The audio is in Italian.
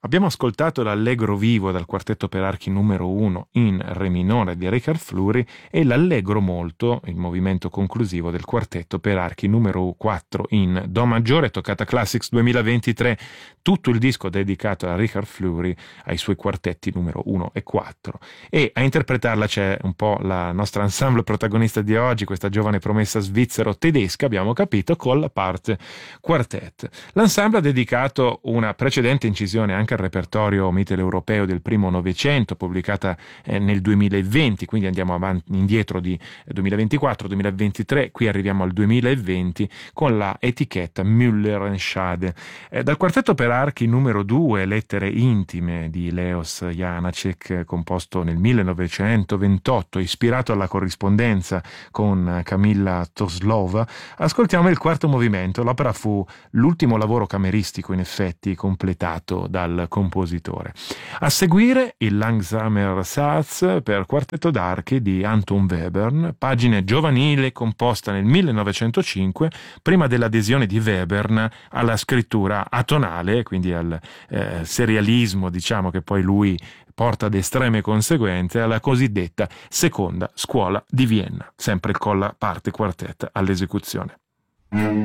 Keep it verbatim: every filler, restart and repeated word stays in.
Abbiamo ascoltato l'Allegro vivo dal quartetto per archi numero uno in re minore di Richard Fleury e l'Allegro molto, il movimento conclusivo del quartetto per archi numero quattro in do maggiore, Toccata Classics duemilaventitré, tutto il disco dedicato a Richard Fleury, ai suoi quartetti numero uno e quattro. E a interpretarla c'è un po' la nostra ensemble protagonista di oggi, questa giovane promessa svizzero-tedesca, abbiamo capito, con la parte quartet. L'ensemble ha dedicato una precedente incisione anche al repertorio mitteleuropeo del primo Novecento, pubblicata eh, nel duemilaventi, quindi andiamo avanti, indietro di duemilaventiquattro duemilaventitré, qui arriviamo al duemilaventi con la etichetta Müller und Schade. Eh, dal quartetto per archi numero due, Lettere intime di Leos Janáček, composto nel millenovecentoventotto, ispirato alla corrispondenza con Kamila Toslova, ascoltiamo il quarto movimento. L'opera fu l'ultimo lavoro cameristico in effetti completato dal compositore. A seguire il Langsamer Satz per quartetto d'archi di Anton Webern, pagine giovanile composta nel millenovecentocinque, prima dell'adesione di Webern alla scrittura atonale, quindi al eh, serialismo, diciamo, che poi lui porta ad estreme conseguenze, alla cosiddetta seconda scuola di Vienna, sempre con la parte quartet all'esecuzione.